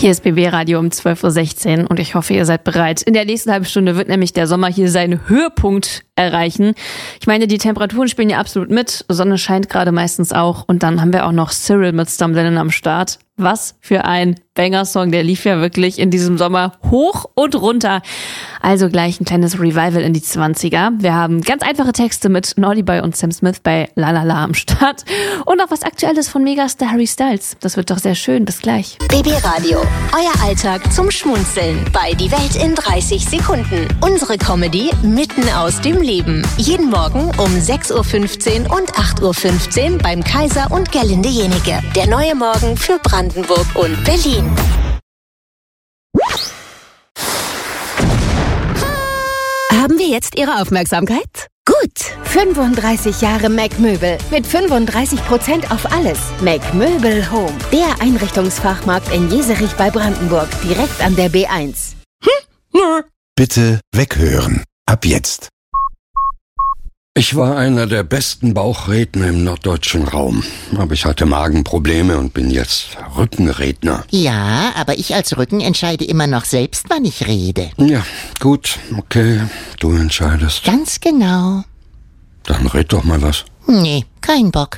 Hier ist BB Radio um 12.16 Uhr und ich hoffe, ihr seid bereit. In der nächsten halben Stunde wird nämlich der Sommer hier seinen Höhepunkt erreichen. Ich meine, die Temperaturen spielen ja absolut mit. Sonne scheint gerade meistens auch. Und dann haben wir auch noch Cyril mit Stumbling am Start. Was für ein Banger-Song, der lief ja wirklich in diesem Sommer hoch und runter. Also gleich ein kleines Revival in die 20er. Wir haben ganz einfache Texte mit Naughty Boy und Sam Smith bei La La La am Start. Und auch was Aktuelles von Megastar Harry Styles. Das wird doch sehr schön. Bis gleich. BB Radio, euer Alltag zum Schmunzeln bei Die Welt in 30 Sekunden. Unsere Comedy mitten aus dem Leben. Jeden Morgen um 6.15 Uhr und 8.15 Uhr beim Kaiser und Gerlinde Jenike. Der neue Morgen für Brandenburg und Berlin. Haben wir jetzt Ihre Aufmerksamkeit? Gut, 35 Jahre Mac Möbel mit 35% auf alles. Mac Möbel Home, der Einrichtungsfachmarkt in Jeserich bei Brandenburg, direkt an der B1. Bitte weghören. Ab jetzt. Ich war einer der besten Bauchredner im norddeutschen Raum. Aber ich hatte Magenprobleme und bin jetzt Rückenredner. Ja, aber ich als Rücken entscheide immer noch selbst, wann ich rede. Ja, gut, okay, du entscheidest. Ganz genau. Dann red doch mal was. Nee, kein Bock.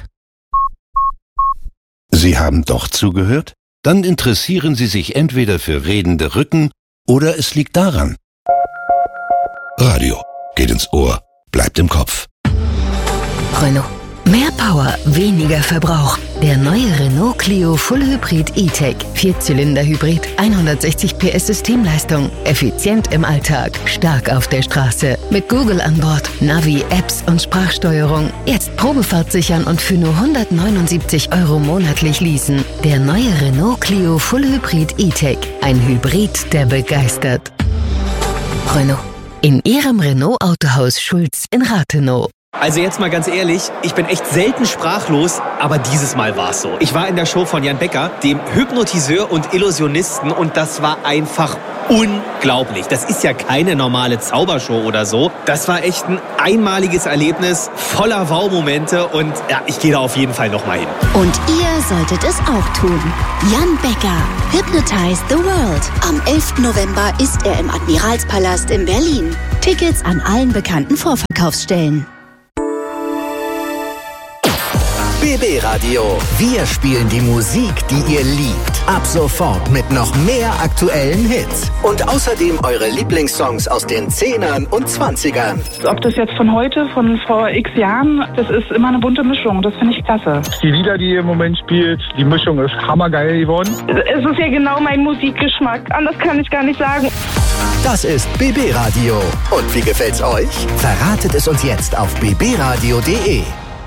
Sie haben doch zugehört? Dann interessieren Sie sich entweder für redende Rücken oder es liegt daran. Radio geht ins Ohr, bleibt im Kopf. Renault. Mehr Power, weniger Verbrauch. Der neue Renault Clio Full Hybrid E-Tech. 4-Zylinder-Hybrid, 160 PS Systemleistung. Effizient im Alltag, stark auf der Straße. Mit Google an Bord, Navi, Apps und Sprachsteuerung. Jetzt Probefahrt sichern und für nur 179 € monatlich leasen. Der neue Renault Clio Full Hybrid E-Tech. Ein Hybrid, der begeistert. Renault. In Ihrem Renault-Autohaus Schulz in Rathenow. Also jetzt mal ganz ehrlich, ich bin echt selten sprachlos, aber dieses Mal war es so. Ich war in der Show von Jan Becker, dem Hypnotiseur und Illusionisten, und das war einfach unglaublich. Das ist ja keine normale Zaubershow oder so. Das war echt ein einmaliges Erlebnis, voller Wow-Momente, und ja, ich gehe da auf jeden Fall nochmal hin. Und ihr solltet es auch tun. Jan Becker, Hypnotize the World. Am 11. November ist er im Admiralspalast in Berlin. Tickets an allen bekannten Vorverkaufsstellen. BB Radio. Wir spielen die Musik, die ihr liebt. Ab sofort mit noch mehr aktuellen Hits. Und außerdem eure Lieblingssongs aus den 10ern und 20ern. Ob das jetzt von heute, von vor x Jahren, das ist immer eine bunte Mischung. Das finde ich klasse. Die Lieder, die ihr im Moment spielt, die Mischung ist hammergeil geworden. Es ist ja genau mein Musikgeschmack. Anders kann ich gar nicht sagen. Das ist BB Radio. Und wie gefällt's euch? Verratet es uns jetzt auf bbradio.de.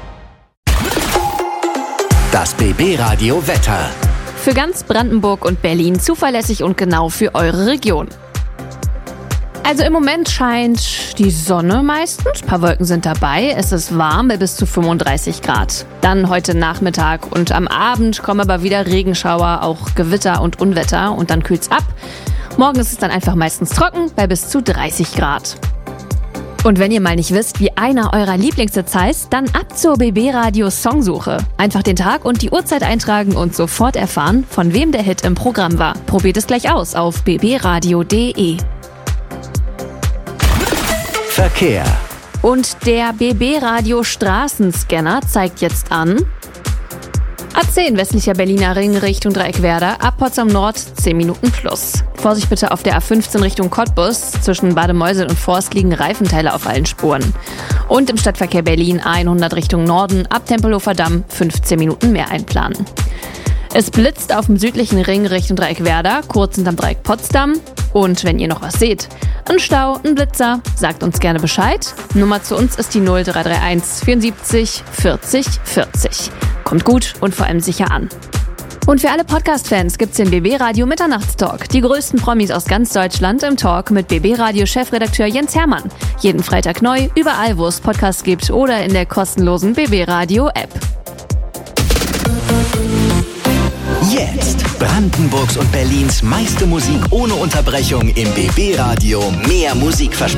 Das BB Radio Wetter. Für ganz Brandenburg und Berlin zuverlässig und genau für eure Region. Also im Moment scheint die Sonne meistens, ein paar Wolken sind dabei, es ist warm bei bis zu 35 Grad. Dann heute Nachmittag und am Abend kommen aber wieder Regenschauer, auch Gewitter und Unwetter, und dann kühlt's ab. Morgen ist es dann einfach meistens trocken bei bis zu 30 Grad. Und wenn ihr mal nicht wisst, wie einer eurer Lieblingshits heißt, dann ab zur BB Radio Songsuche. Einfach den Tag und die Uhrzeit eintragen und sofort erfahren, von wem der Hit im Programm war. Probiert es gleich aus auf bbradio.de. Verkehr. Und der BB Radio Straßenscanner zeigt jetzt an: A10 westlicher Berliner Ring Richtung Dreieckwerder, ab Potsdam Nord 10 Minuten plus. Vorsicht bitte auf der A15 Richtung Cottbus. Zwischen Bademeusel und Forst liegen Reifenteile auf allen Spuren. Und im Stadtverkehr Berlin A100 Richtung Norden, ab Tempelhofer Damm 15 Minuten mehr einplanen. Es blitzt auf dem südlichen Ring Richtung Dreieckwerder, kurz hinterm Dreieck Potsdam. Und wenn ihr noch was seht, ein Stau, ein Blitzer, sagt uns gerne Bescheid. Nummer zu uns ist die 0331 74 40 40. Kommt gut und vor allem sicher an. Und für alle Podcast-Fans gibt's den BB Radio Mitternachtstalk. Die größten Promis aus ganz Deutschland im Talk mit BB Radio Chefredakteur Jens Hermann. Jeden Freitag neu, überall wo es Podcasts gibt oder in der kostenlosen BB Radio App. Jetzt Brandenburgs und Berlins meiste Musik ohne Unterbrechung im BB Radio. Mehr Musikversprechen.